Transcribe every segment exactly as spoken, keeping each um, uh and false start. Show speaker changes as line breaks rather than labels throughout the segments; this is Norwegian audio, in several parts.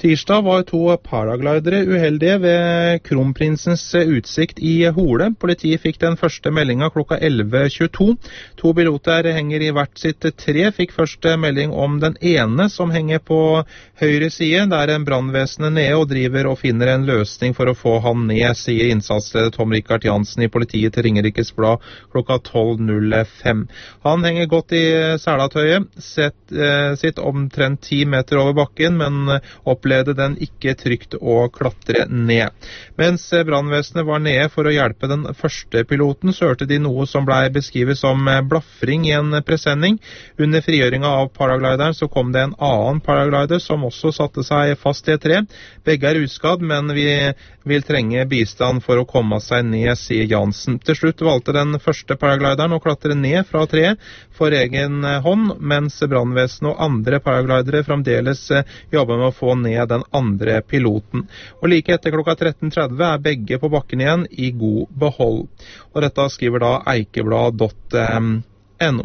Tirsdag var to paraglidere uheldige ved Kronprinsens utsikt i Hole. Politiet fikk den første meldingen klokka elleve tjueto. To piloter henger i hvert sitt tre, fikk først melding om den ene som henger på høyre side. Der er brannvesenet nede og driver og finner en løsning for å få han ned, sier innsatsleder Tom Rikard Jansen i politiet til Ringerikes Blad klokka tolv null fem. Han henger godt i selatøyet, sett, eh, sitt omtrent ti meter over bakken, men opplevde den ikke trygt å klatre ned. Mens brannvesenet var nede for å hjelpe den første piloten, så hørte de noe som ble beskrevet som blaffring i en presenning. Under frigjøringen av paraglideren så kom det en annen paraglider som også satte seg fast i et tre. Begge er uskadd, men vi vil trenge bistand for å komme seg ned, sier Jansen. Til slutt valgte den første paraglideren å klatre ned fra treet for egen hånd, mens brannvesenet og andre paraglidere fremdeles jobber med å få ned den andre piloten. Og like etter klokka tretten tretti er begge på bakken igjen i god behold. Og dette skriver da eikeblad punktum no.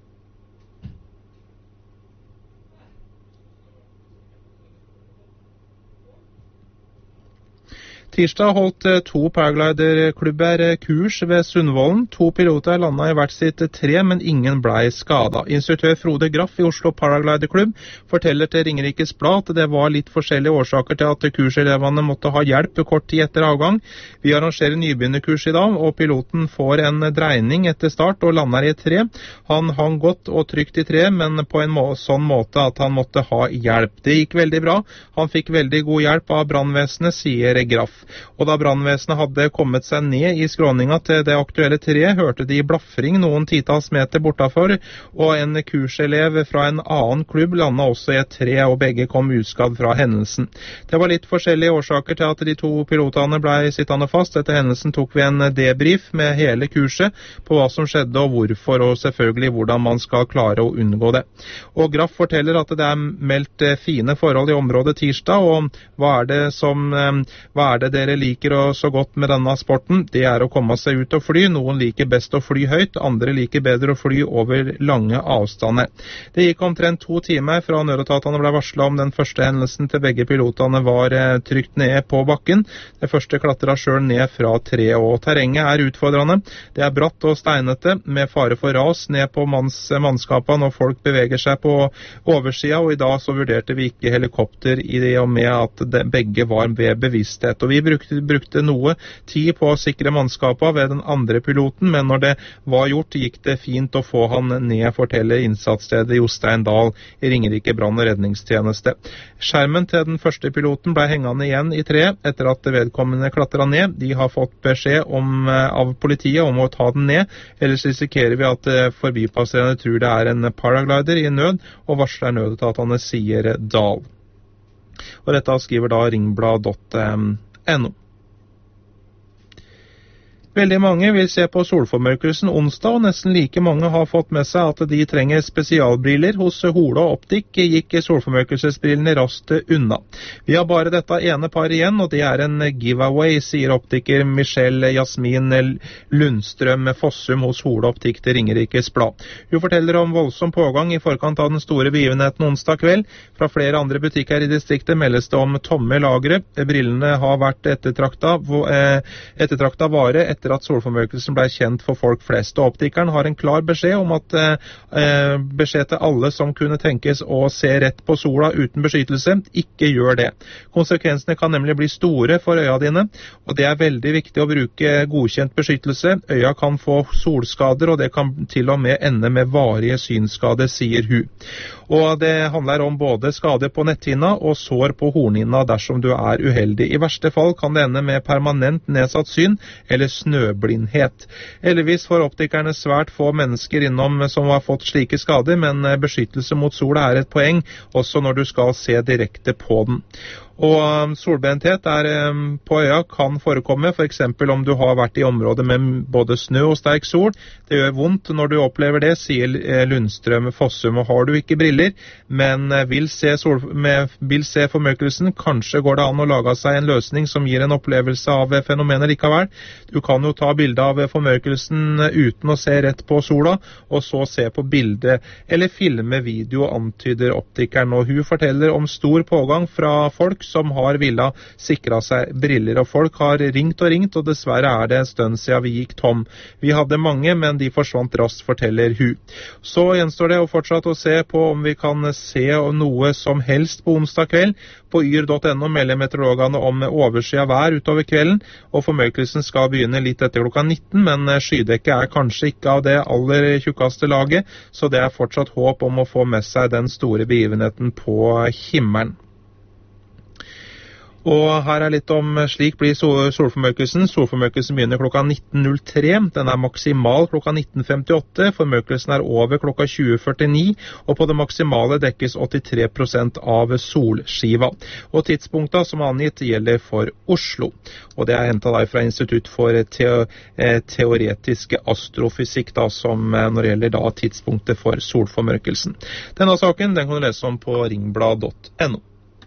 Tirsdag holdt to paragliderklubber kurs ved Sundvolden. To piloter landet i hvert sitt tre, men ingen ble skadet. Instruktør Frode Graff i Oslo Paragliderklubb forteller til Ringerikes Blad at det var litt forskjellige årsaker til at kurselevene måtte ha hjelp kort tid etter avgang. Vi arrangerer nybegynnerkurs i dag, og piloten får en dreining etter start og lander i et tre. Han hang godt og trygt i tre, men på en må sånn måte at han måtte ha hjelp. Det gikk veldig bra. Han fikk veldig god hjelp av brannvesenet, sier Graff. Og da brannvesenet hadde kommet seg ned i skråninga til det aktuelle treet, hørte de blaffring noen titalls meter bortafor, og en kurselev fra en annen klubb landet også i et tre, og begge kom uskadd fra hendelsen. Det var litt forskjellige årsaker til at de to pilotene ble sittende fast. Etter hendelsen tok vi en debrief med hele kurset på hva som skjedde og hvorfor, og selvfølgelig hvordan man skal klare å unngå det. Og Graff forteller at det er meldt fine forhold i området tirsdag, og hva er det som, hva er det dere liker så godt med denne sporten? Det er å komme seg ut og fly. Noen liker best å fly høyt, andre liker bedre å fly over lange avstander. Det gikk omtrent to timer fra nødetatene ble varslet om den første hendelsen til begge pilotene var trygt nede på bakken. Det første klatret selv ned fra tre, og terrenget er utfordrende. Det er bratt og steinete, med fare for ras ned på manns, mannskapene når folk beveger seg på oversida, og i dag så vurderte vi ikke helikopter i det og med at det, begge var ved bevissthet. Og vi brukte, brukte noe tid på å sikre mannskapet ved den andre piloten, men når det var gjort, gikk det fint å få han ned, forteller innsatsstedet Jostein Dahl i Ringerike brann- og redningstjeneste. Skjermen til den første piloten ble hengende igjen i tre etter at vedkommende klatret ned. De har fått beskjed om, av politiet om å ta den ned, ellers risikerer vi at forbipasserende tror det er en paraglider i nød, og varsler nødetatene, sier Dahl. Og dette skriver da ringblad punktum no. Veldig mange vil se på solformørkelsen onsdag, og nesten like mange har fått med seg at de trenger spesialbriller. Hos Hola Optikk gikk solformørkelsesbrillene raskt unna. Vi har bare dette ene par igjen, og det er en giveaway, sier optiker Michelle Jasmin Lundstrøm Fossum hos Hola Optikk til Ringerikes Blad. Hun forteller om voldsom pågang i forkant av den store begivenheten onsdag kveld. Fra flere andre butikker i distriktet meldes det om tomme lagre. Brillene har vært ettertraktet, ettertraktet vare etter etter at solformørkelsen ble kjent for folk flest. Og optikeren har en klar beskjed om at eh, beskjed til alle som kunne tenkes å se rett på sola uten beskyttelse, ikke gjør det. Konsekvensene kan nemlig bli store for øya dine, og det er veldig viktig å bruke godkjent beskyttelse. Øya kan få solskader, og det kan til og med ende med varige synskader, sier hun. Og det handler om både skade på netthinna og sår på hornhinna dersom du er uheldig. I verste fall kan det ende med permanent nedsatt syn eller snøblindhet. Heldigvis får optikerne svært få mennesker innom som har fått slike skader, men beskyttelse mot sola er et poeng, også når du skal se direkte på den. Og solbrenthet er, på øya kan forekomme, for eksempel om du har vært i området med både snø og sterk sol. Det gjør vondt når du opplever det, sier Lundstrøm Fossum. Og har du ikke briller, men vil se, sol, med, vil se formørkelsen, kanskje går det an å lage seg en løsning som gir en opplevelse av fenomenet likevel. Du kan jo ta bilde av formørkelsen uten å se rett på sola, og så se på bildet, eller filme video, antyder optikeren. Og hun forteller om stor pågang fra folk folk som har villet sikre seg briller, og folk har ringt og ringt, og dessverre er det en stund siden vi gikk tom. Vi hadde mange, men de forsvant raskt, forteller hun. Så gjenstår det å fortsatt å se på om vi kan se noe som helst på onsdag kveld. På yr punktum no melder meteorologene om overskyet vær utover kvelden, og formørkelsen skal begynne litt etter klokka nitten, men skydekket er kanskje ikke av det aller tjukkeste laget, så det er fortsatt håp om å få med seg den store begivenheten på himmelen. Og her er litt om slik blir solformørkelsen. Solformørkelsen begynner klokka nitten null tre. Den er maksimal klokka nitten femtiåtte. Formørkelsen er over klokka tjue førtini, og på det maksimale dekkes åttitre prosent av solskiva. Og tidspunktet som angitt gjelder for Oslo. Og det er hentet der fra Institutt for Teo teoretiske astrofysikk, da, som når det gjelder da tidspunktet for solformørkelsen. Denne saken den kan du lese om på ringblad punktum no.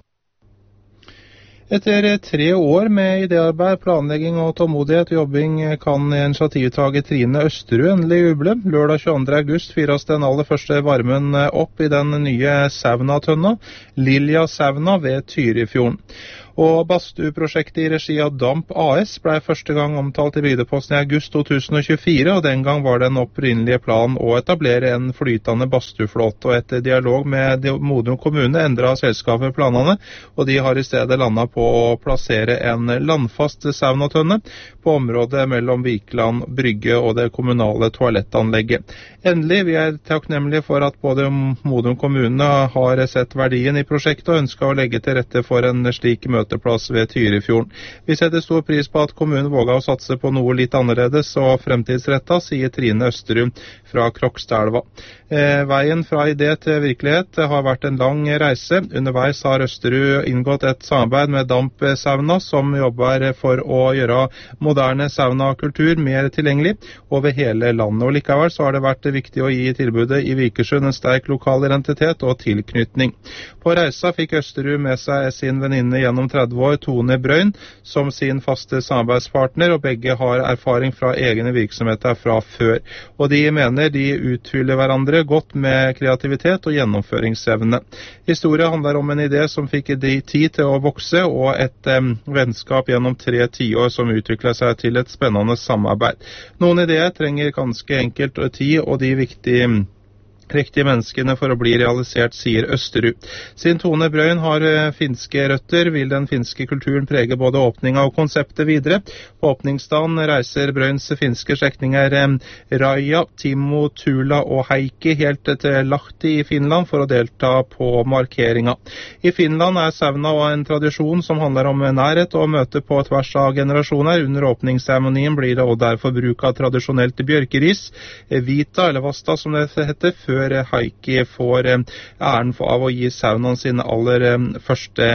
Etter tre år med idéarbeid, planlegging og tålmodighet og jobbing kan initiativtager Trine Østerud endelig juble. Lørdag tjueandre august fyres den aller første varmen opp i den nye saunatønna, Lilja sauna ved Tyrifjorden. Og badstueprosjektet i regi av Damp A S ble første gang omtalt i Bygdeposten i august to tusen tjuefire, og den gang var den opprinnelige plan å etablere en flytende badstueflåte, og etter dialog med Modum kommune endret selskapet planene, og de har i stedet landet på å plassere en landfast saunatønne på området mellom Vikland Brygge og det kommunale toalettanlegget. Endelig, vi er takknemlige for at både Modum kommune har sett verdien i prosjektet og ønsker å legge til rette for en slik møteplass ved Tyrifjorden. Vi setter stor pris på at kommunen våger å satse på noe litt annerledes og fremtidsrettet, sier Trine Østerud fra Krokstadelva. Eh, veien fra idé til virkelighet har vært en lang reise. Underveis har Østerud inngått et samarbeid med Damp Sauna, som jobber for å gjøre moderne saunakultur mer tilgjengelig over hele landet. Og likevel så har det vært viktig å gi tilbudet i Vikersund en sterk lokal identitet og tilknytning. På reisa fikk Østerud med seg sin venninne gjennom tretti år, Tone Brøyn, som sin faste samarbeidspartner, og begge har erfaring fra egne virksomheter fra før. Og de mener de utfyller hverandre godt med kreativitet og gjennomføringsevne. Historien handler om en idé som fikk de tid til å vokse, og et eh, vennskap gjennom tre tiår som utviklet seg til et spennende samarbeid. Noen ideer trenger ganske enkelt tid, og de viktige riktige menneskene for å bli realisert, sier Østerud. Siden Tone Brøyn har finske røtter, vil den finske kulturen prege både åpninga og konseptet videre. På åpningsdagen reiser Brøyns finske slektninger Raja, Timo, Tula og Heikki helt til Lahti i Finland for å delta på markeringa. I Finland er sauna en tradisjon som handler om nærhet og møte på tvers av generasjoner. Under åpningsseremonien blir det også derfor bruk av tradisjonelt bjørkeris, vita eller vasta som det heter, før Heikki får æren av å gi saunaen sin aller første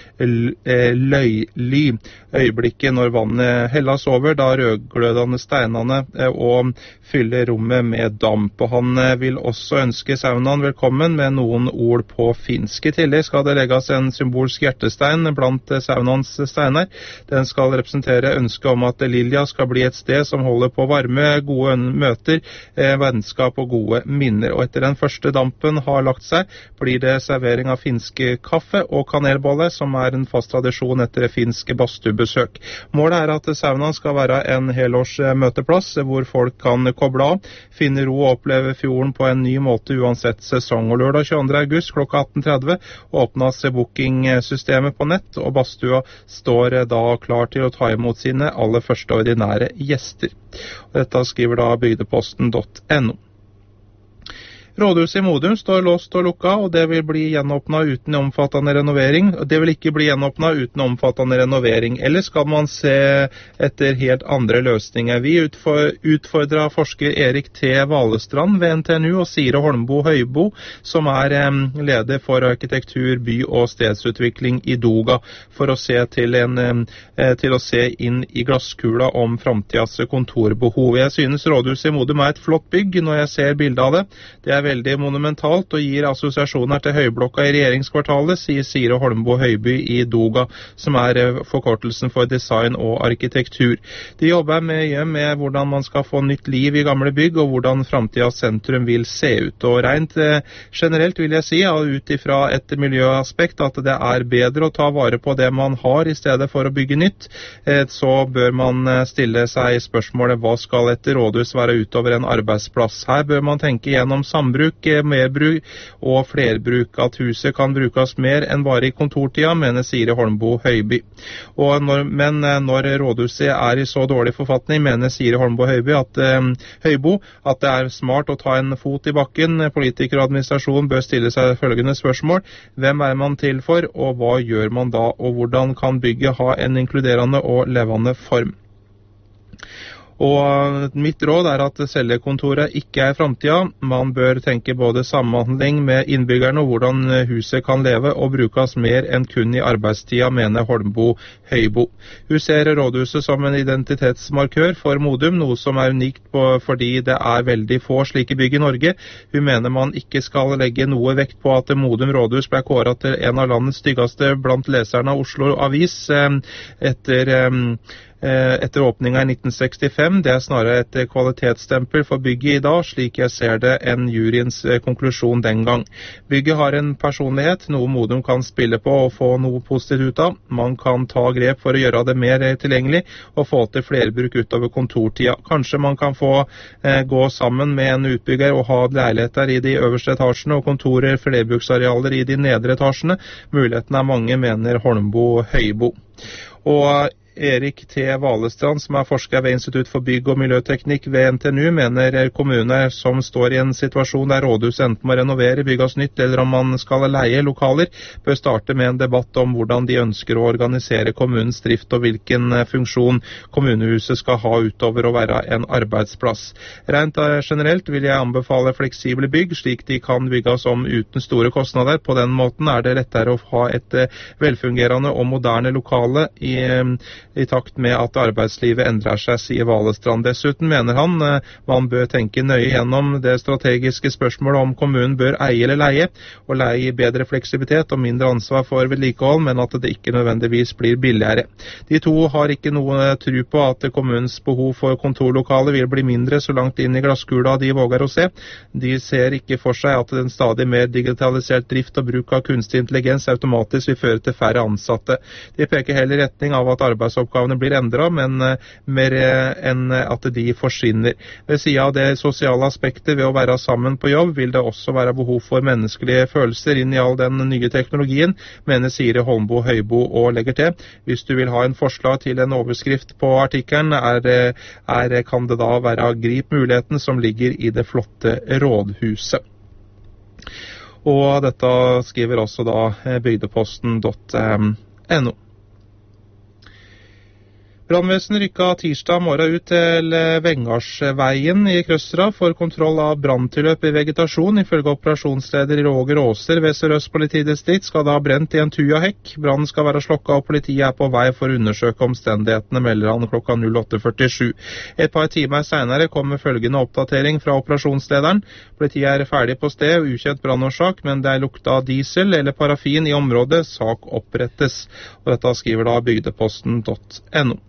løyly. Øyeblikket når vannet helles over, da rødglødende steinene og fyller rommet med damp. Og han vil også ønske saunaen velkommen med noen ord på finsk. I tillegg skal det legges en symbolsk hjertestein blant saunaens steiner. Den skal representere ønsket om at Lilja skal bli et sted som holder på varme, gode møter, vennskap og gode minner. Og etter den første dampen har lagt seg, blir det servering av finske kaffe og kanelbolle, som er en fast tradisjon etter finske badstuebesøk. Målet er at saunaen skal være en helårs møteplass, hvor folk kan koble av, finne ro og oppleve fjorden på en ny måte uansett sesong. Og lørdag tjueandre august klokka atten tretti åpnes bookingsystemet på nett, og badstua står da klar til å ta imot sine aller første ordinære gjester. Og dette skriver da bygdeposten punktum no. Rådhuset i Modum står låst og lukka, og det vil bli gjenåpnet uten omfattende renovering. Det vil ikke bli gjenåpnet uten omfattende renovering. Eller skal man se etter helt andre løsninger? Vi utfordrer forsker Erik T. Valestrand ved N T N U og Sire Holmbo Høybo, som er leder for arkitektur, by- og stedsutvikling i Doga, for å se til, en, til å se inn i glasskula om framtidas kontorbehov. Jeg synes Rådhuset i Modum er et flott bygg når jeg ser bildet av det. Det er veldig monumentalt og gir assosiasjoner til høyblokka i regjeringskvartalet, sier Sire Holmboe Høiby i DOGA, som er forkortelsen for design og arkitektur. De jobber mye med hvordan man skal få nytt liv i gamle bygg, og hvordan fremtidens sentrum vil se ut. Og rent generelt vil jeg si, ut ifra et miljøaspekt, at det er bedre å ta vare på det man har i stedet for å bygge nytt. Så bør man stille seg spørsmålet, hva skal et rådhus være utover en arbeidsplass? Her bør man tenke gjennom sambruk, merbruk og flerbruk, at huset kan brukes mer enn bare i kontortida, mener Sire Holmboe Høiby. Og når, men når rådhuset er i så dårlig forfatning, mener Sire Holmboe Høiby at, eh, Høibo at det er smart å ta en fot i bakken. Politikere og administrasjon bør stille seg følgende spørsmål: hvem er man til for, og hva gjør man da, og hvordan kan bygget ha en inkluderende og levende form? Og mitt råd er at cellekontoret ikke er fremtiden. Man bør tenke både samhandling med innbyggerne og hvordan huset kan leve og brukes mer enn kun i arbeidstida, mener Holmboe Høibo. Hun ser rådhuset som en identitetsmarkør for Modum, noe som er unikt på, fordi det er veldig få slike bygg i Norge. Hun mener man ikke skal legge noe vekt på at Modum rådhus ble kåret til en av landets styggeste blant leserne av Oslo Avis etter etter åpninga i nitten sekstifem. Det er snarere et kvalitetsstempel for bygget i dag, slik jeg ser det, enn juryens konklusjon den gang. Bygget har en personlighet, noe Modum kan spille på og få noe positivt ut av. Man kan ta grep for å gjøre det mer tilgjengelig og få til flerbruk utover kontortida. Kanskje man kan få eh, gå sammen med en utbygger og ha leiligheter i de øverste etasjene og kontorer, flerbruksarealer i de nedre etasjene. Mulighetene er mange, mener Holmboe Høibo. Og Erik T. Valestrand, som er forsker ved Institutt for bygg- og miljøteknikk ved N T N U, mener kommuner som står i en situasjon der rådhuset enten må renovere, bygges nytt, eller om man skal leie lokaler, bør starte med en debatt om hvordan de ønsker å organisere kommunens drift og hvilken funksjon kommunehuset skal ha utover å være en arbeidsplass. Rent generelt vil jeg anbefale fleksible bygg, slik de kan bygges om uten store kostnader. På den måten er det lettere å ha et velfungerende og moderne lokale i i takt med at arbeidslivet endrer seg, sier Valestrand. Dessuten mener han man bør tenke nøye gjennom det strategiske spørsmålet om kommunen bør eie eller leie, og leie bedre fleksibilitet og mindre ansvar for vedlikehold, men at det ikke nødvendigvis blir billigere. De to har ikke noe tro på at kommunens behov for kontorlokale vil bli mindre så langt inn i glasskula de våger å se. De ser ikke for seg at den stadig mer digitalisert drift og bruk av kunstig intelligens automatisk vil føre til færre ansatte. De peker heller i retning av at arbeidsoppgavene blir endret, men mer enn at de forsvinner. Ved siden av det sosiale aspektet ved å være sammen på jobb, vil det også være behov for menneskelige følelser inn i all den nye teknologien, mener Sire Holmboe Høibo og legger til. Hvis du vil ha en forslag til en overskrift på artikkelen, er, er, kan det da være grip muligheten som ligger i det flotte rådhuset. Og dette skriver også da bygdeposten punktum no. Brannvesenet rykket tirsdag morgen ut til Vengarsveien i Krøstra for kontroll av branntilløp i vegetasjon. Ifølge operasjonsleder Roger Åser ved Sør-Øst politidistrikt skal det ha brent i en tuja-hekk. Brannen skal være slokket, og politiet er på vei for å undersøke omstendighetene, melder han klokka åtte førtisju. Et par timer senere kommer følgende oppdatering fra operasjonslederen. Politiet er ferdig på sted, ukjent brannårsak, men det er lukta diesel eller parafin i området. Sak opprettes. Og dette skriver da bygdeposten punktum no.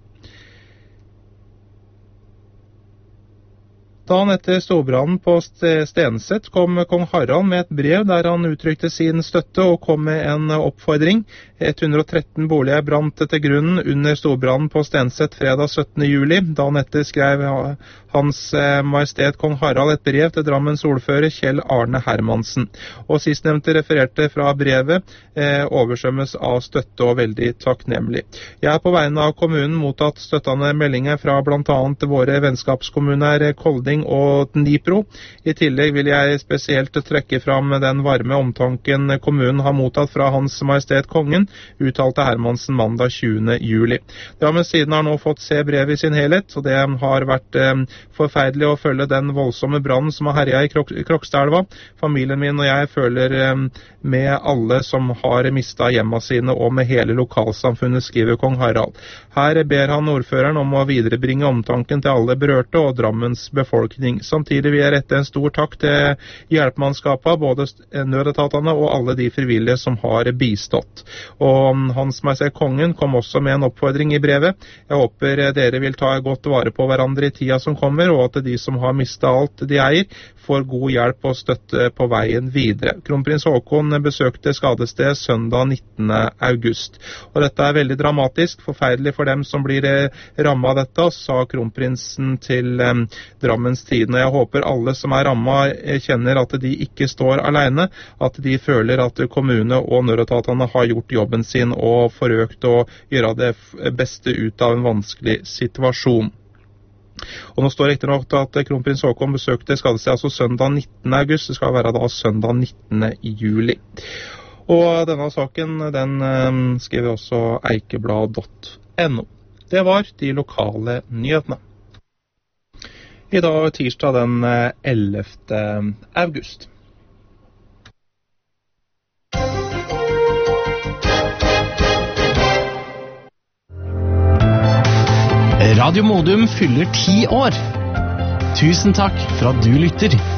Dagen etter storbrannen på Stenset kom kong Harald med et brev der han uttrykte sin støtte og kom med en oppfordring. ett hundre og tretten boliger brant til grunnen under storbrannen på Stenset fredag syttende juli. Dagen etter skrev Hans Majestet kong Harald et brev til Drammens ordfører Kjell Arne Hermansen. Og sistnevnte refererte fra brevet eh, oversvømmes av støtte og veldig takknemlig. Jeg er på vegne av kommunen mottatt støttende meldinger fra blant annet våre vennskapskommuner Kolding og Dnipro. I tillegg vil jeg spesielt trekke fram den varme omtanken kommunen har mottatt fra Hans Majestet Kongen, uttalte Hermansen mandag tjuende juli. Drammens Tidende har nå fått se brevet i sin helhet, og det har vært eh, forferdelig å følge den voldsomme brannen som har herjet i Krok Krokstadelva. Familien min og jeg føler eh, med alle som har mistet hjemmene sine, og med hele lokalsamfunnet, skriver kong Harald. Her ber han ordføreren om å viderebringe omtanken til alle berørte og Drammens befolkning. befolkning. Samtidig vil jeg rette en stor takk til hjelpemannskapene, både nødetatene og alle de frivillige som har bistått. Og Hans Majestet Kongen kom også med en oppfordring i brevet. Jeg håper dere vil ta godt vare på hverandre i tida som kommer, og at de som har mistet alt de eier, får god hjelp og støtte på veien videre. Kronprins Haakon besøkte skadestedet søndag nittende august. Og dette er veldig dramatisk, forferdelig for dem som blir rammet av dette, sa kronprinsen til um, Drammens Tidende. Jeg håper alle som er rammet kjenner at de ikke står alene, at de føler at kommune og nødetatene har gjort jobben sin og forsøkt å gjøre det beste ut av en vanskelig situasjon. Og nå står det riktig nok at kronprins Haakon besøkte skadestedet altså søndag nittende august, det skal være da søndag nittende juli. Og denne saken, den um, skriver også eikeblad punktum no. Det var de lokale nyhetene. I dag tirsdag den ellevte august.
Radio Modum fyller ti år. Tusen takk for at du lytter.